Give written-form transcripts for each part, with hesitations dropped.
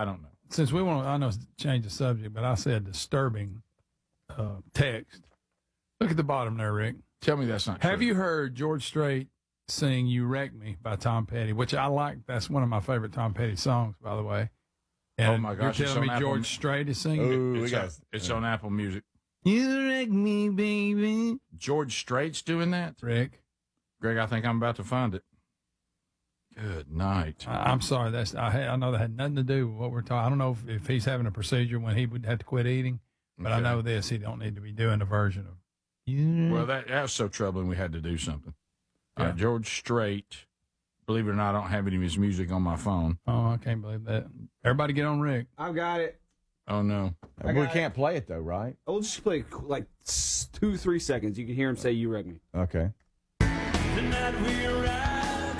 I don't know. Since we want to, I know it's change the subject, but I said disturbing text. Look at the bottom there, Rick. Tell me that's not Have true. you heard George Strait sing "You Wreck Me" by Tom Petty, which I like? That's one of my favorite Tom Petty songs, by the way. And Oh my gosh! You're it's telling on me Apple- George Strait is singing? Ooh, It's on Apple Music. You wreck me, baby. George Strait's doing that. Rick, Greg, I think I'm about to find it. Good night. I'm sorry. I know that had nothing to do with what we're talking. I don't know if he's having a procedure when he would have to quit eating, but I Okay. know this. He don't need to be doing a version of. Well, that was so troubling. We had to do something. Yeah. George Strait. Believe it or not, I don't have any of his music on my phone. Oh, I can't believe that. Everybody get on Rick. I've got it. Oh no. We can't play it though, right? We'll just play like 2-3 seconds. You can hear him say, "You wreck me." Okay. Tonight we rock,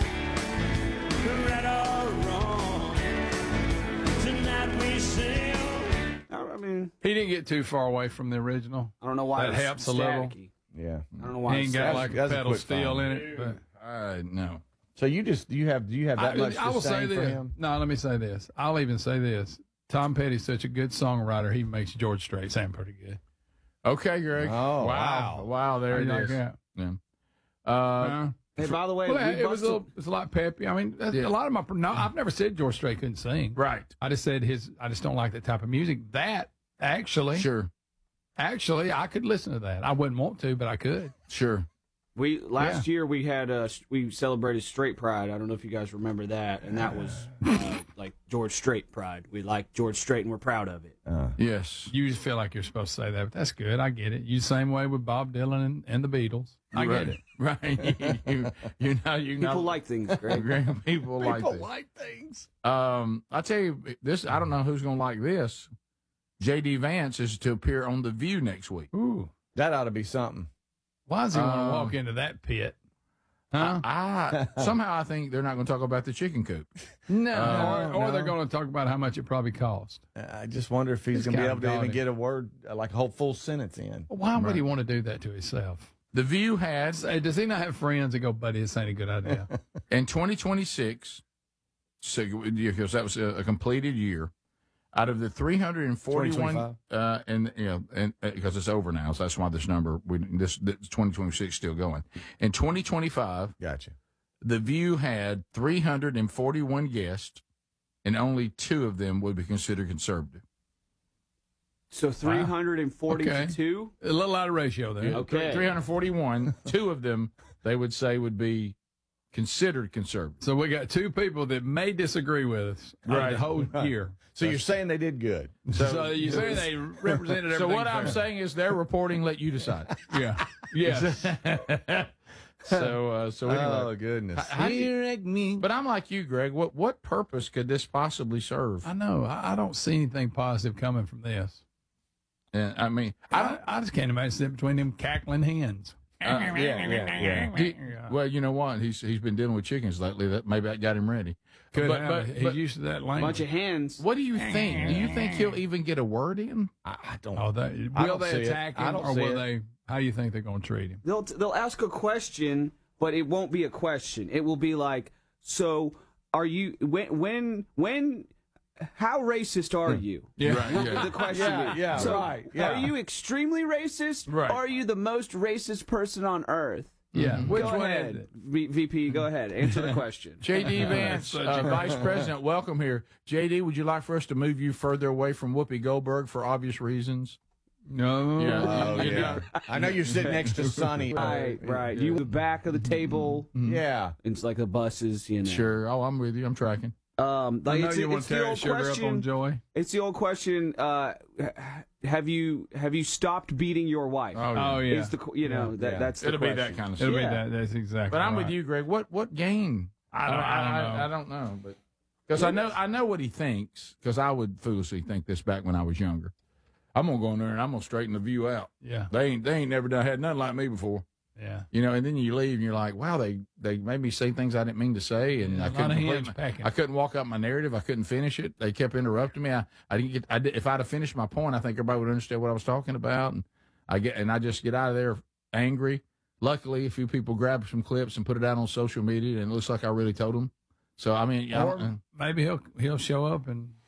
right or wrong. Tonight we sail. I mean, He didn't get too far away from the original. I don't know why That it's helps a little. staticky. Yeah. I don't know why He it's ain't got That's- like a that's a pedal quick steel find. in it. But No. So do you have that much I will say disdain for this. him? No, let me say this. I'll even say this. Tom Petty's such a good songwriter. He makes George Strait sound pretty good. Okay, Greg. Oh, wow. There How it you like is. that? Yeah. Hey, by the way, Well, we it was busted- it's a lot peppy. I mean, Yeah. a lot of my. No, I've never said George Strait couldn't sing. Right. I just said I just don't like that type of music. That actually, Sure. I could listen to that. I wouldn't want to, but I could. Sure. Last year we had we celebrated Straight Pride. I don't know if you guys remember that, and that was like George Strait Pride. We like George Strait, and we're proud of it. Yes. You just feel like you're supposed to say that, but that's good. I get it. You the same way with Bob Dylan and the Beatles. I get it. Right. you know. People like things, Greg. Greg, people like People this. like things. I tell you this. I don't know who's going to like this. J.D. Vance is to appear on The View next week. Ooh, That ought to be something. why does he want to walk into that pit? Huh? Somehow I think they're not going to talk about the chicken coop. No, or no. they're going to talk about how much it probably cost. I just wonder if he's It's going to be kinda able to even gaudy. get a word, like a whole full sentence in. Why would he want to do that to himself? The View had Say, does he not have friends that go, buddy, this ain't a good idea? in 2026, so because that was a completed year, out of the 341, 2025? and because it's over now, so that's why this number, this 2026 still going. In 2025, Gotcha. The View had 341 guests, and only 2 of them would be considered conservative. So 342. A little out of ratio there. Okay. 341, 2 of them they would say would be considered conservative. So we got 2 people that may disagree with us Right. the whole year. So you're saying they did good. So you say they represented everything. So what I'm fair. saying is their reporting let you decide. Yeah. Yes. So anyway. Oh, goodness. How do you- But I'm like you, Greg. What purpose could this possibly serve? I know. I don't see anything positive coming from this. And I mean, I just can't imagine sitting between them cackling hens. well, you know what? He's been dealing with chickens lately. Maybe that got him ready. Could But- have. but- He's but- used to that language. Bunch of hands. What do you think? Do you think he'll even get a word in? I don't. Oh, I will don't they see it. attack I him, don't or see will it. they? How do you think they're going to treat him? They'll ask a question, but it won't be a question. It will be like, so are you when how racist are you? Yeah. Right, yeah. The question Yeah, is. yeah, So, right, yeah. Are you extremely racist? Right. Or are you the most racist person on earth? Yeah. Which Go one ahead, is it? VP. Go ahead. Answer the question. JD Vance, Vice President, welcome here. JD, would you like for us to move you further away from Whoopi Goldberg for obvious reasons? No. Oh, You yeah. I know you're sitting next to Sonny. Right. You the back of the table. Yeah. It's like the buses. You know. Sure. Oh, I'm with you. I'm tracking. I know It's, you want it's to the tear old sugar up on question. Joy. It's the old question. Have you stopped beating your wife? Oh, yeah. Is the that's the It'll be question. that kind of It'll stuff. be Yeah. that. That's exactly. But I'm right. with you, Greg. What gain? I don't know, but because I know what he thinks. Because I would foolishly think this back when I was younger. I'm gonna go in there and I'm gonna straighten the View out. Yeah. They ain't never had nothing like me before. Yeah. You know, and then you leave and you're like, wow, they made me say things I didn't mean to say, and Yeah, I a lot couldn't of complete hands packing. I couldn't walk out my narrative. I couldn't finish it. They kept interrupting me. I didn't get. If I'd have finished my point, I think everybody would understand what I was talking about. And I just get out of there angry. Luckily, a few people grabbed some clips and put it out on social media, and it looks like I really told them. So I mean, Or maybe he'll show up and